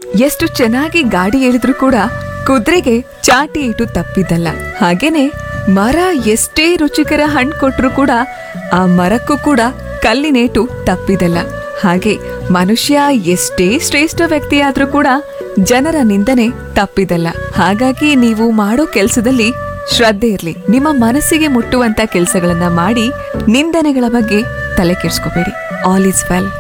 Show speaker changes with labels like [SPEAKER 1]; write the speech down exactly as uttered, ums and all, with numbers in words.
[SPEAKER 1] ಎಷ್ಟು ಚೆನ್ನಾಗಿ ಗಾಡಿ ಎಳೆದ್ರೂ ಕೂಡ ಕುದುರೆಗೆ ಚಾಟಿ ಇಟ್ಟು ತಪ್ಪಿದ್ದಲ್ಲ. ಹಾಗೇನೆ ಮರ ಎಷ್ಟೇ ರುಚಿಕರ ಹಣ್ಣು ಕೊಟ್ರು ಕೂಡ ಆ ಮರಕ್ಕೂ ಕೂಡ ಕಲ್ಲಿನೇಟು ತಪ್ಪಿದಲ್ಲ. ಹಾಗೆ ಮನುಷ್ಯ ಎಷ್ಟೇ ಶ್ರೇಷ್ಠ ವ್ಯಕ್ತಿಯಾದ್ರೂ ಕೂಡ ಜನರ ನಿಂದನೆ ತಪ್ಪಿದಲ್ಲ. ಹಾಗಾಗಿ ನೀವು ಮಾಡೋ ಕೆಲ್ಸದಲ್ಲಿ ಶ್ರದ್ಧೆ ಇರ್ಲಿ, ನಿಮ್ಮ ಮನಸ್ಸಿಗೆ ಮುಟ್ಟುವಂತ ಕೆಲಸಗಳನ್ನ ಮಾಡಿ ನಿಂದನೆಗಳ ಬಗ್ಗೆ ತಲೆ ಕೆಡಿಸ್ಕೋಬೇಡಿ. All is well.